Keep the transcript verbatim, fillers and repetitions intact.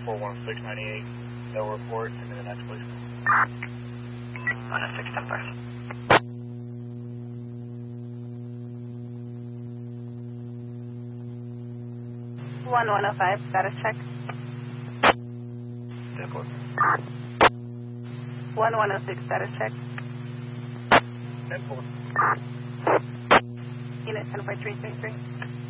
four one six ninety-eight. No report. And then the next, please. one oh six, ten five. one one oh five, status check. ten four. one one oh six, status check. ten four. Unit ten four three three three.